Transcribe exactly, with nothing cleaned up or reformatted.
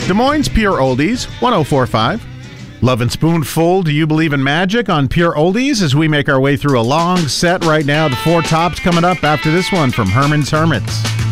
Des Moines Pure Oldies, one oh four point five. Love and Spoonful, Do You Believe in Magic on Pure Oldies as we make our way through a long set right now. The four tops coming up after this one from Herman's Hermits.